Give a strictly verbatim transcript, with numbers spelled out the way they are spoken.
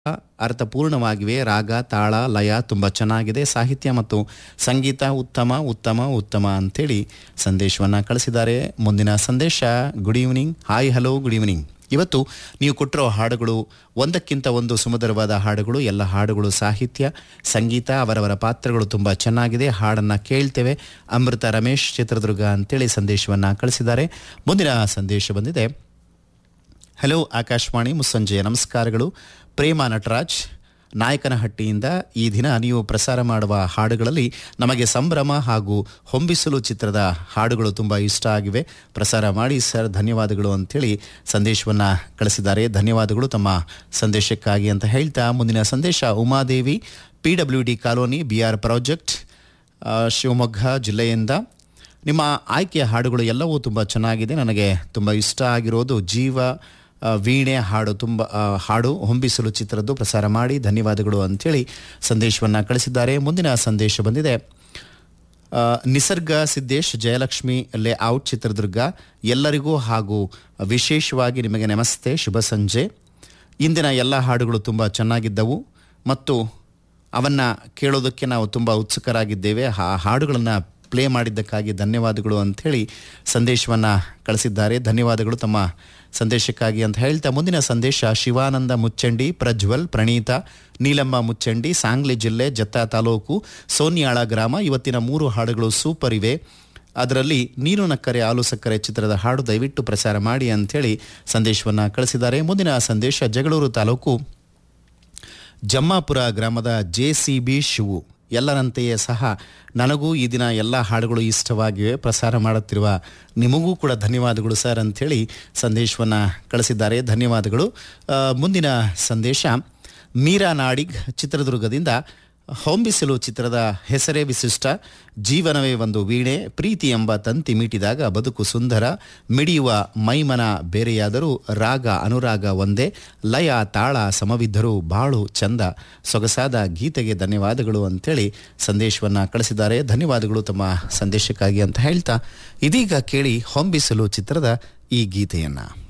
ಅರ್ಥಪೂರ್ಣವಾಗಿವೆ. ರಾಗ, ತಾಳ, ಲಯ ತುಂಬ ಚೆನ್ನಾಗಿದೆ. ಸಾಹಿತ್ಯ ಮತ್ತು ಸಂಗೀತ ಉತ್ತಮ ಉತ್ತಮ ಉತ್ತಮ ಅಂತೇಳಿ ಸಂದೇಶವನ್ನು ಕಳಿಸಿದ್ದಾರೆ. ಮುಂದಿನ ಸಂದೇಶ, good evening, hi hello good evening. ಇವತ್ತು ನೀವು ಕೊಟ್ಟಿರೋ ಹಾಡುಗಳು ಒಂದಕ್ಕಿಂತ ಒಂದು ಸುಮಧುರವಾದ ಹಾಡುಗಳು. ಎಲ್ಲ ಹಾಡುಗಳು ಸಾಹಿತ್ಯ ಸಂಗೀತ ಅವರವರ ಪಾತ್ರಗಳು ತುಂಬ ಚೆನ್ನಾಗಿದೆ. ಹಾಡನ್ನು ಕೇಳ್ತೇವೆ. ಅಮೃತ ರಮೇಶ್ ಚಿತ್ರದುರ್ಗ ಅಂತೇಳಿ ಸಂದೇಶವನ್ನು ಕಳಿಸಿದ್ದಾರೆ. ಮುಂದಿನ ಸಂದೇಶ ಬಂದಿದೆ. ಹಲೋ ಆಕಾಶವಾಣಿ, ಮುಸ್ಸಂಜೆಯ ನಮಸ್ಕಾರಗಳು. ಪ್ರೇಮ ನಟರಾಜ್ ನಾಯಕನಹಟ್ಟಿಯಿಂದ. ಈ ದಿನ ನೀವು ಪ್ರಸಾರ ಮಾಡುವ ಹಾಡುಗಳಲ್ಲಿ ನಮಗೆ ಸಂಭ್ರಮ ಹಾಗೂ ಹೊಂಬಿಸಲು ಚಿತ್ರದ ಹಾಡುಗಳು ತುಂಬ ಇಷ್ಟ ಆಗಿವೆ. ಪ್ರಸಾರ ಮಾಡಿ ಸರ್, ಧನ್ಯವಾದಗಳು ಅಂಥೇಳಿ ಸಂದೇಶವನ್ನು ಕಳಿಸಿದ್ದಾರೆ. ಧನ್ಯವಾದಗಳು ತಮ್ಮ ಸಂದೇಶಕ್ಕಾಗಿ ಅಂತ ಹೇಳ್ತಾ, ಮುಂದಿನ ಸಂದೇಶ Umadevi, P W D colony, B R project, Shivamogga ಜಿಲ್ಲೆಯಿಂದ. ನಿಮ್ಮ ಆಯ್ಕೆಯ ಹಾಡುಗಳು ಎಲ್ಲವೂ ತುಂಬ ಚೆನ್ನಾಗಿದೆ. ನನಗೆ ತುಂಬ ಇಷ್ಟ ಆಗಿರೋದು ಜೀವ ವೀಣೆ ಹಾಡು, ತುಂಬ ಹಾಡು ಹೊಂಬಿಸಲು ಚಿತ್ರದ್ದು ಪ್ರಸಾರ ಮಾಡಿ ಧನ್ಯವಾದಗಳು ಅಂಥೇಳಿ ಸಂದೇಶವನ್ನು ಕಳಿಸಿದ್ದಾರೆ. ಮುಂದಿನ ಸಂದೇಶ ಬಂದಿದೆ. ನಿಸರ್ಗ ಸಿದ್ದೇಶ್, ಜಯಲಕ್ಷ್ಮಿ ಲೇಔಟ್, ಚಿತ್ರದುರ್ಗ. ಎಲ್ಲರಿಗೂ ಹಾಗೂ ವಿಶೇಷವಾಗಿ ನಿಮಗೆ ನಮಸ್ತೆ, ಶುಭ ಸಂಜೆ. ಇಂದಿನ ಎಲ್ಲ ಹಾಡುಗಳು ತುಂಬ ಚೆನ್ನಾಗಿದ್ದವು ಮತ್ತು ಅವನ್ನು ಕೇಳೋದಕ್ಕೆ ನಾವು ತುಂಬ ಉತ್ಸುಕರಾಗಿದ್ದೇವೆ. ಆ ಹಾಡುಗಳನ್ನು ಪ್ಲೇ ಮಾಡಿದ್ದಕ್ಕಾಗಿ ಧನ್ಯವಾದಗಳು ಅಂಥೇಳಿ ಸಂದೇಶವನ್ನು ಕಳಿಸಿದ್ದಾರೆ. ಧನ್ಯವಾದಗಳು ತಮ್ಮ ಸಂದೇಶಕ್ಕಾಗಿ ಅಂತ ಹೇಳ್ತಾ, ಮುಂದಿನ ಸಂದೇಶ ಶಿವಾನಂದ ಮುಚ್ಚಂಡಿ, ಪ್ರಜ್ವಲ್, ಪ್ರಣೀತಾ, ನೀಲಮ್ಮ ಮುಚ್ಚಂಡಿ, ಸಾಂಗ್ಲಿ ಜಿಲ್ಲೆ, ಜತ್ತ ತಾಲೂಕು, ಸೋನ್ಯಾಳ ಗ್ರಾಮ. ಇವತ್ತಿನ ಮೂರು ಹಾಡುಗಳು ಸೂಪರ್ ಇವೆ. ಅದರಲ್ಲಿ ನೀನು ನಕ್ಕರೆ ಆಲು ಸಕ್ಕರೆ ಚಿತ್ರದ ಹಾಡು ದಯವಿಟ್ಟು ಪ್ರಸಾರ ಮಾಡಿ ಅಂಥೇಳಿ ಸಂದೇಶವನ್ನು ಕಳಿಸಿದ್ದಾರೆ. ಮುಂದಿನ ಸಂದೇಶ ಜಗಳೂರು ತಾಲೂಕು ಜಮ್ಮಾಪುರ ಗ್ರಾಮದ ಜೆ ಸಿ ಬಿ ಶಿವು. ಎಲ್ಲರಂತೆಯೇ ಸಹ ನನಗೂ ಈ ದಿನ ಎಲ್ಲ ಹಾಡುಗಳು ಇಷ್ಟವಾಗಿವೆ. ಪ್ರಸಾರ ಮಾಡುತ್ತಿರುವ ನಿಮಗೂ ಕೂಡ ಧನ್ಯವಾದಗಳು ಸರ್ ಅಂಥೇಳಿ ಸಂದೇಶವನ್ನು ಕಳಿಸಿದ್ದಾರೆ. ಧನ್ಯವಾದಗಳು. ಮುಂದಿನ ಸಂದೇಶ ಮೀರಾ ನಾಡಿಗ್, ಚಿತ್ರದುರ್ಗದಿಂದ. ಹೊಂಬಿಸಲು ಚಿತ್ರದ ಹೆಸರೇ ವಿಶಿಷ್ಟ, ಜೀವನವೇ ಒಂದು ವೀಣೆ, ಪ್ರೀತಿ ಎಂಬ ತಂತಿ ಮೀಟಿದಾಗ ಬದುಕು ಸುಂದರ, ಮಿಡಿಯುವ ಮೈಮನ ಬೇರೆಯಾದರೂ ರಾಗ ಅನುರಾಗ ಒಂದೇ, ಲಯ ತಾಳ ಸಮವಿದ್ದರೂ ಬಾಳು ಚಂದ, ಸೊಗಸಾದ ಗೀತೆಗೆ ಧನ್ಯವಾದಗಳು ಅಂಥೇಳಿ ಸಂದೇಶವನ್ನು ಕಳಿಸಿದ್ದಾರೆ. ಧನ್ಯವಾದಗಳು ತಮ್ಮ ಸಂದೇಶಕ್ಕಾಗಿ ಅಂತ ಹೇಳ್ತಾ, ಇದೀಗ ಕೇಳಿ ಹೊಂಬಿಸಲು ಚಿತ್ರದ ಈ ಗೀತೆಯನ್ನು.